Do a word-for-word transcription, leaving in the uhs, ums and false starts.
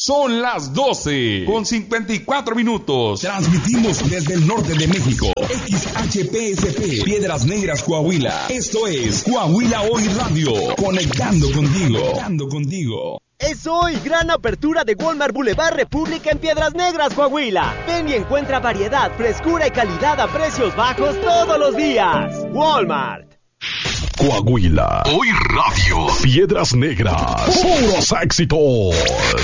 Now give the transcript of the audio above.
Son las doce con cincuenta y cuatro minutos. Transmitimos desde el norte de México. X H P S P, Piedras Negras, Coahuila. Esto es Coahuila Hoy Radio. Conectando contigo. Conectando contigo. Es hoy gran apertura de Walmart Boulevard República en Piedras Negras, Coahuila. Ven y encuentra variedad, frescura y calidad a precios bajos todos los días. Walmart. Coahuila Hoy Radio. Piedras Negras. Puros éxitos.